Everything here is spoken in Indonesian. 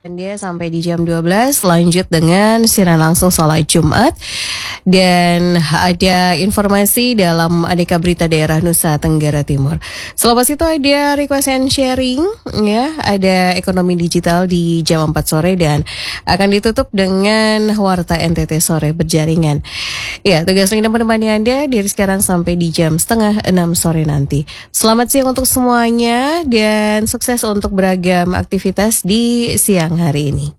Dia sampai di jam 12 lanjut dengan siaran langsung sholat Jumat. Dan ada informasi dalam Aneka Berita Daerah Nusa Tenggara Timur. Selepas itu ada request and sharing, ya, ada ekonomi digital di jam 4 sore dan akan ditutup dengan Warta NTT sore berjaringan. Ya, tugas Linda menemani Anda dari sekarang sampai di jam setengah 6 sore nanti. Selamat siang untuk semuanya dan sukses untuk beragam aktivitas di siang hari ini.